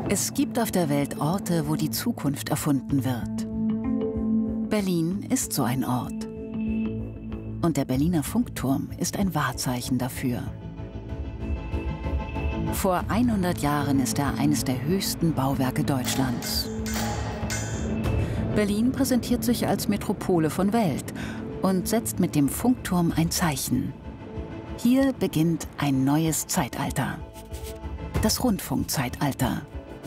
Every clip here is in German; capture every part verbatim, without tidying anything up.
Es gibt auf der Welt Orte, wo die Zukunft erfunden wird. Berlin ist so ein Ort. Und der Berliner Funkturm ist ein Wahrzeichen dafür. Vor hundert Jahren ist er eines der höchsten Bauwerke Deutschlands. Berlin präsentiert sich als Metropole von Welt und setzt mit dem Funkturm ein Zeichen. Hier beginnt ein neues Zeitalter. Das Rundfunkzeitalter.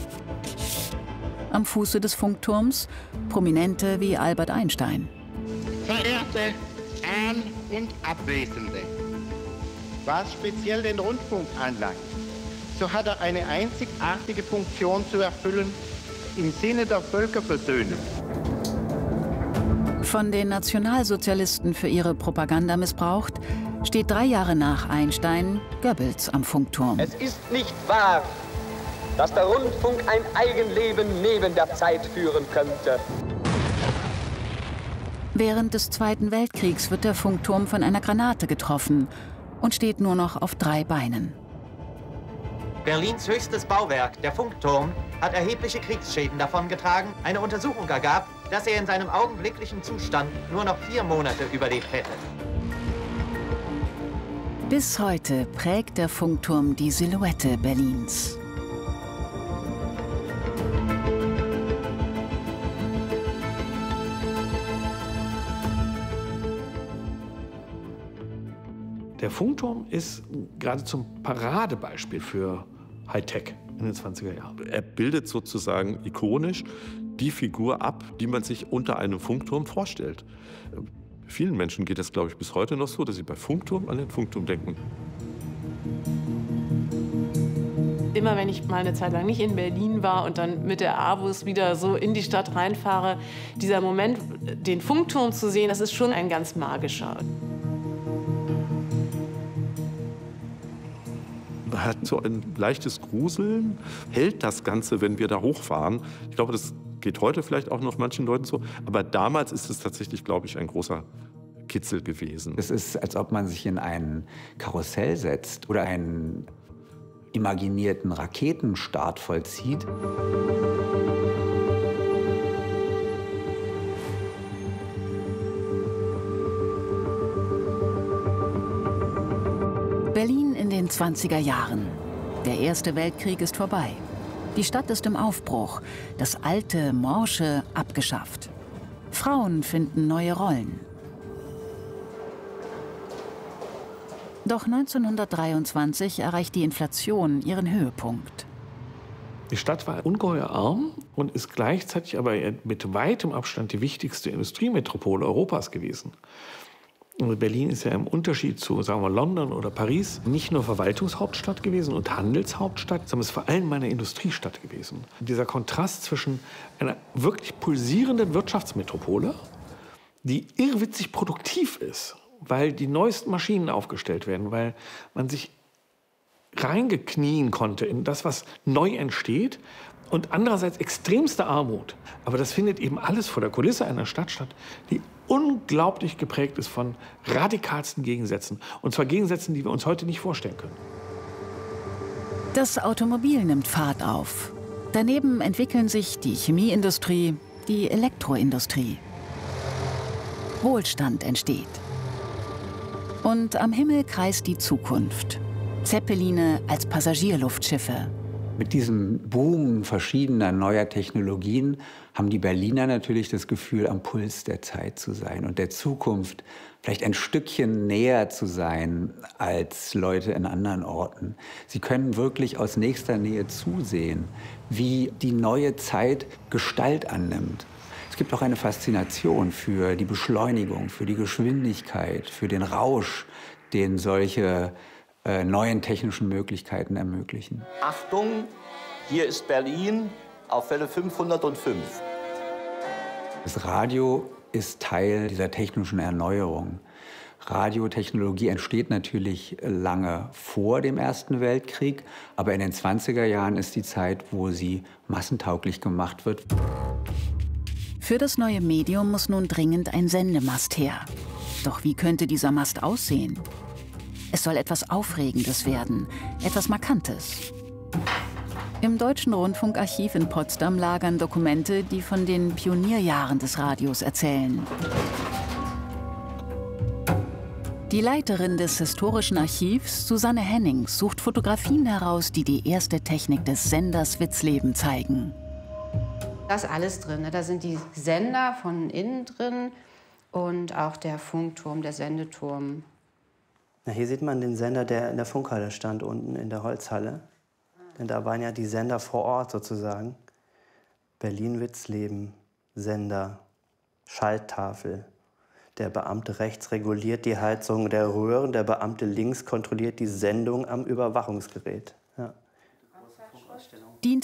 Am Fuße des Funkturms Prominente wie Albert Einstein. Verehrte An- und Abwesende, was speziell den Rundfunk anlangt, so hat er eine einzigartige Funktion zu erfüllen im Sinne der Völkerversöhnung. Von den Nationalsozialisten für ihre Propaganda missbraucht, steht drei Jahre nach Einstein Goebbels am Funkturm. Es ist nicht wahr, dass der Rundfunk ein Eigenleben neben der Zeit führen könnte. Während des Zweiten Weltkriegs wird der Funkturm von einer Granate getroffen und steht nur noch auf drei Beinen. Berlins höchstes Bauwerk, der Funkturm, hat erhebliche Kriegsschäden davongetragen. Eine Untersuchung ergab, dass er in seinem augenblicklichen Zustand nur noch vier Monate überlebt hätte. Bis heute prägt der Funkturm die Silhouette Berlins. Der Funkturm ist geradezu ein Paradebeispiel für Hightech in den zwanziger Jahren. Er bildet sozusagen ikonisch die Figur ab, die man sich unter einem Funkturm vorstellt. Vielen Menschen geht es, glaube ich, bis heute noch so, dass sie bei Funkturm an den Funkturm denken. Immer wenn ich mal eine Zeit lang nicht in Berlin war und dann mit der Abus wieder so in die Stadt reinfahre, dieser Moment, den Funkturm zu sehen, das ist schon ein ganz magischer. Man hat so ein leichtes Gruseln, hält das Ganze, wenn wir da hochfahren. Ich glaube, das geht heute vielleicht auch noch manchen Leuten so. Aber damals ist es tatsächlich, glaube ich, ein großer Kitzel gewesen. Es ist, als ob man sich in ein Karussell setzt oder einen imaginierten Raketenstart vollzieht. Berlin in den zwanziger Jahren. Der Erste Weltkrieg ist vorbei. Die Stadt ist im Aufbruch. Das alte, morsche abgeschafft. Frauen finden neue Rollen. Doch neunzehnhundertdreiundzwanzig erreicht die Inflation ihren Höhepunkt. Die Stadt war ungeheuer arm und ist gleichzeitig aber mit weitem Abstand die wichtigste Industriemetropole Europas gewesen. Berlin ist ja im Unterschied zu, sagen wir, London oder Paris nicht nur Verwaltungshauptstadt gewesen und Handelshauptstadt, sondern es ist vor allem eine Industriestadt gewesen. Dieser Kontrast zwischen einer wirklich pulsierenden Wirtschaftsmetropole, die irrwitzig produktiv ist, weil die neuesten Maschinen aufgestellt werden, weil man sich reingeknien konnte in das, was neu entsteht, und andererseits extremste Armut. Aber das findet eben alles vor der Kulisse einer Stadt statt, die unglaublich geprägt ist von radikalsten Gegensätzen. Und zwar Gegensätzen, die wir uns heute nicht vorstellen können. Das Automobil nimmt Fahrt auf. Daneben entwickeln sich die Chemieindustrie, die Elektroindustrie. Wohlstand entsteht. Und am Himmel kreist die Zukunft. Zeppeline als Passagierluftschiffe. Mit diesem Boom verschiedener neuer Technologien haben die Berliner natürlich das Gefühl, am Puls der Zeit zu sein und der Zukunft vielleicht ein Stückchen näher zu sein als Leute in anderen Orten. Sie können wirklich aus nächster Nähe zusehen, wie die neue Zeit Gestalt annimmt. Es gibt auch eine Faszination für die Beschleunigung, für die Geschwindigkeit, für den Rausch, den solche äh, neuen technischen Möglichkeiten ermöglichen. Achtung, hier ist Berlin auf Welle fünfhundertfünf. Das Radio ist Teil dieser technischen Erneuerung. Radiotechnologie entsteht natürlich lange vor dem Ersten Weltkrieg, aber in den zwanziger Jahren ist die Zeit, wo sie massentauglich gemacht wird. Für das neue Medium muss nun dringend ein Sendemast her. Doch wie könnte dieser Mast aussehen? Es soll etwas Aufregendes werden, etwas Markantes. Im Deutschen Rundfunkarchiv in Potsdam lagern Dokumente, die von den Pionierjahren des Radios erzählen. Die Leiterin des Historischen Archivs, Susanne Hennings, sucht Fotografien heraus, die die erste Technik des Senders Witzleben zeigen. Da ist alles drin. Da sind die Sender von innen drin und auch der Funkturm, der Sendeturm. Na, hier sieht man den Sender, der in der Funkhalle stand, unten in der Holzhalle. Denn da waren ja die Sender vor Ort sozusagen. Berlin-Witzleben, Sender, Schalttafel. Der Beamte rechts reguliert die Heizung der Röhren, der Beamte links kontrolliert die Sendung am Überwachungsgerät.